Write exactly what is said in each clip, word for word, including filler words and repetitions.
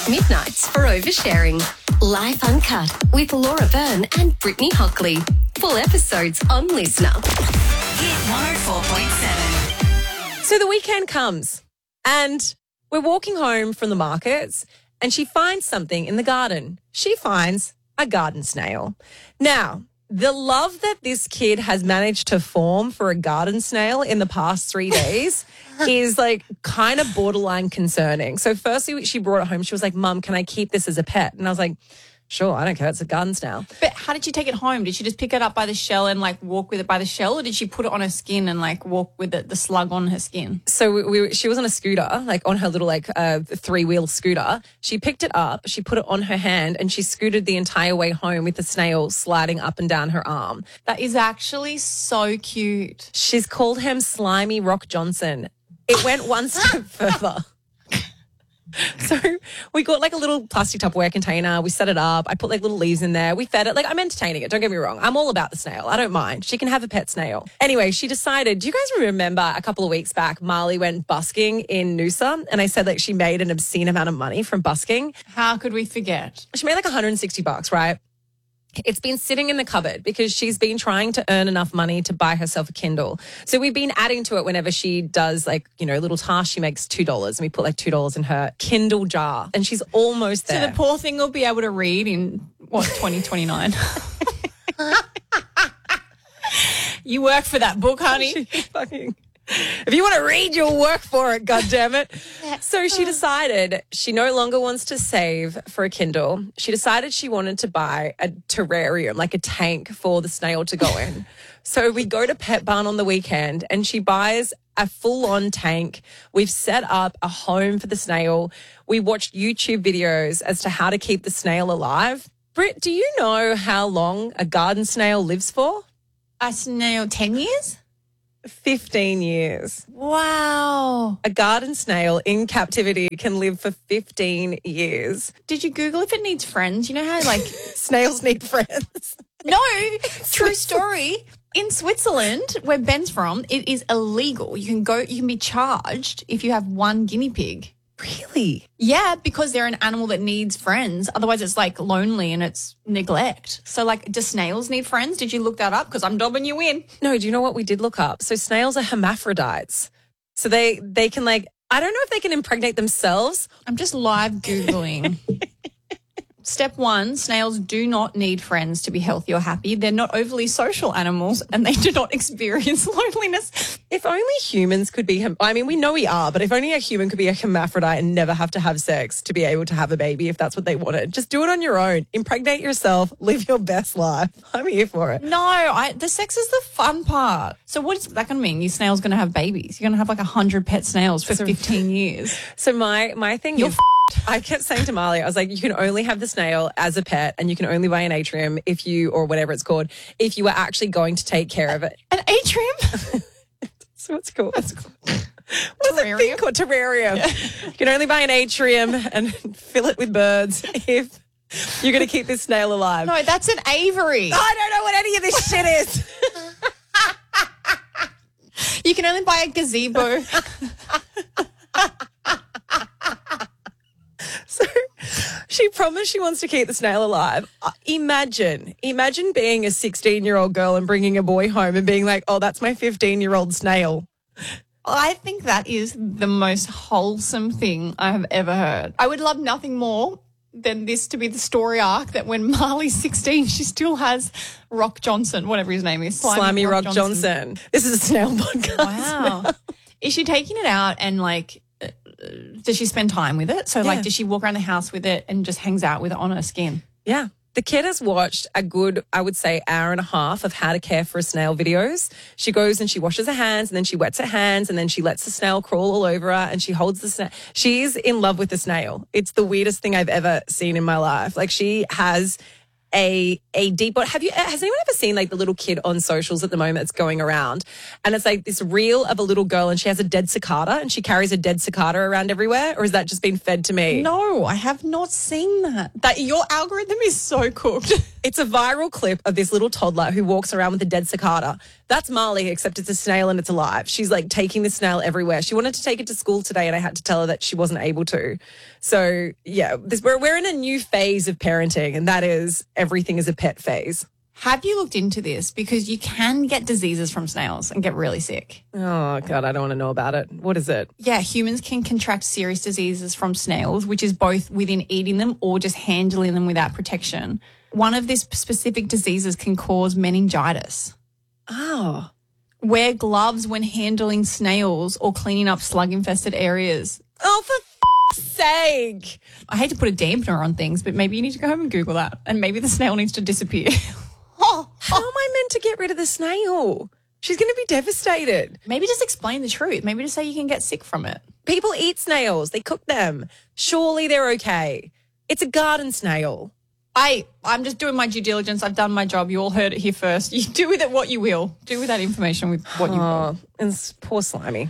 Midnights for Oversharing. Live Uncut with Laura Byrne and Brittany Hockley. Full episodes on Listener. Hit one oh four point seven. So the weekend comes and we're walking home from the markets and she finds something in the garden. She finds a garden snail. Now, the love that this kid has managed to form for a garden snail in the past three days is like kind of borderline concerning. So firstly, she brought it home. She was like, Mum, can I keep this as a pet? And I was like, sure, I don't care. It's a garden snail. But how did she take it home? Did she just pick it up by the shell and like walk with it by the shell, or did she put it on her skin and like walk with it, the slug on her skin? So we, we, she was on a scooter, like on her little like uh, three-wheel scooter. She picked it up, she put it on her hand, and she scooted the entire way home with the snail sliding up and down her arm. That is actually so cute. She's called him Slimy Rock Johnson. It went one step further. So we got like a little plastic Tupperware container. We set it up. I put like little leaves in there. We fed it. Like, I'm entertaining it. Don't get me wrong. I'm all about the snail. I don't mind. She can have a pet snail. Anyway, she decided, do you guys remember a couple of weeks back, Marley went busking in Noosa, and I said like she made an obscene amount of money from busking. How could we forget? She made like one hundred sixty bucks, right? It's been sitting in the cupboard because she's been trying to earn enough money to buy herself a Kindle. So we've been adding to it whenever she does like, you know, little tasks. She makes two dollars and we put like two dollars in her Kindle jar and she's almost there. So the poor thing will be able to read in, what, twenty twenty-nine? You work for that book, honey. Fucking... If you want to read, you'll work for it, goddammit. So she decided she no longer wants to save for a Kindle. She decided she wanted to buy a terrarium, like a tank for the snail to go in. So we go to Pet Barn on the weekend and she buys a full-on tank. We've set up a home for the snail. We watched YouTube videos as to how to keep the snail alive. Britt, do you know how long a garden snail lives for? A snail, ten years? fifteen years. Wow. A garden snail in captivity can live for fifteen years. Did you Google if it needs friends? You know how like snails need friends? No, true story. In Switzerland, where Ben's from, it is illegal. You can go, you can be charged if you have one guinea pig. Really? Yeah, because they're an animal that needs friends. Otherwise, it's like lonely and it's neglect. So, like, do snails need friends? Did you look that up? Because I'm dobbing you in. No, do you know what we did look up? So snails are hermaphrodites. So they, they can like, I don't know if they can impregnate themselves. I'm just live Googling. Step one, snails do not need friends to be healthy or happy. They're not overly social animals and they do not experience loneliness. If only humans could be, I mean, we know we are, but if only a human could be a hermaphrodite and never have to have sex to be able to have a baby if that's what they wanted. Just do it on your own. Impregnate yourself. Live your best life. I'm here for it. No, I, the sex is the fun part. So what is that going to mean? Your snail's going to have babies. You're going to have like one hundred pet snails for so, fifteen years. So my, my thing You're is... I kept saying to Marley, I was like, you can only have the snail as a pet and you can only buy an atrium if you, or whatever it's called, if you are actually going to take care of it. An atrium? That's what it's called. What's it thing called? Terrarium. Yeah. You can only buy an atrium and fill it with birds if you're going to keep this snail alive. No, that's an aviary. I don't know what any of this shit is. You can only buy a gazebo. So she promised she wants to keep the snail alive. Uh, imagine, imagine being a sixteen-year-old girl and bringing a boy home and being like, oh, that's my fifteen-year-old snail. I think that is the most wholesome thing I have ever heard. I would love nothing more than this to be the story arc that when Marley's sixteen, she still has Rock Johnson, whatever his name is. Slimy, Slimy Rock, Rock Johnson. Johnson. This is a snail podcast. Wow. Now. Is she taking it out and like... does she spend time with it? So, yeah. like, does she walk around the house with it and just hangs out with it on her skin? Yeah. The kid has watched a good, I would say, hour and a half of how to care for a snail videos. She goes and she washes her hands and then she wets her hands and then she lets the snail crawl all over her and she holds the snail. She's in love with the snail. It's the weirdest thing I've ever seen in my life. Like, she has a a deep... Have you? Has anyone ever seen, like, the little kid on socials at the moment that's going around? And it's, like, this reel of a little girl and she has a dead cicada and she carries a dead cicada around everywhere? Or has that just been fed to me? No, I have not seen that. That your algorithm is so cooked. It's a viral clip of this little toddler who walks around with a dead cicada. That's Marley, except it's a snail and it's alive. She's like taking the snail everywhere. She wanted to take it to school today and I had to tell her that she wasn't able to. So, yeah, this, we're, we're in a new phase of parenting, and that is everything is a pet phase. Have you looked into this? Because you can get diseases from snails and get really sick. Oh, God, I don't want to know about it. What is it? Yeah, humans can contract serious diseases from snails, which is both within eating them or just handling them without protection. One of these specific diseases can cause meningitis. Oh. Wear gloves when handling snails or cleaning up slug-infested areas. Oh, for f***'s sake. I hate to put a dampener on things, but maybe you need to go home and Google that. And maybe the snail needs to disappear. How am I meant to get rid of the snail? She's going to be devastated. Maybe just explain the truth. Maybe just say you can get sick from it. People eat snails. They cook them. Surely they're okay. It's a garden snail. I, I'm just doing my due diligence. I've done my job. You all heard it here first. You do with it what you will. Do with that information with what you will. Oh, and s- poor Slimy.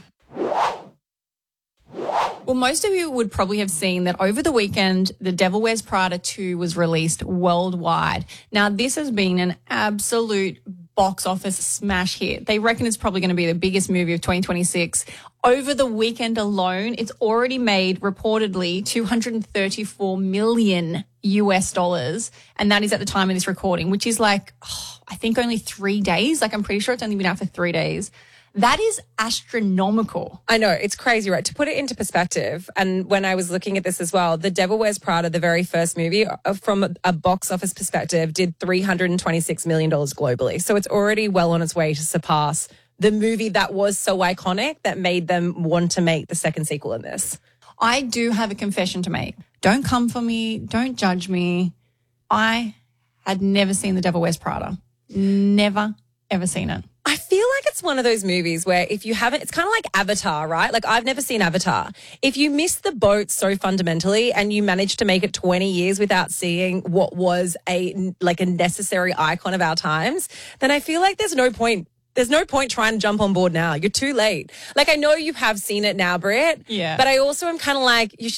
Well, most of you would probably have seen that over the weekend, The Devil Wears Prada two was released worldwide. Now, this has been an absolute box office smash hit. They reckon it's probably going to be the biggest movie of twenty twenty-six. Over the weekend alone, it's already made reportedly two hundred thirty-four million U S dollars. And that is at the time of this recording, which is like, oh, I think only three days. Like, I'm pretty sure it's only been out for three days. That is astronomical. I know, it's crazy, right? To put it into perspective, and when I was looking at this as well, The Devil Wears Prada, the very first movie, from a box office perspective, did three hundred twenty-six million dollars globally. So it's already well on its way to surpass the movie that was so iconic that made them want to make the second sequel in this. I do have a confession to make. Don't come for me. Don't judge me. I had never seen The Devil Wears Prada. Never, ever seen it. I feel like it's one of those movies where if you haven't, it's kind of like Avatar, right? Like, I've never seen Avatar. If you miss the boat so fundamentally and you manage to make it twenty years without seeing what was a, like a necessary icon of our times, then I feel like there's no point. There's no point trying to jump on board now. You're too late. Like, I know you have seen it now, Britt. Yeah. But I also am kind of like, you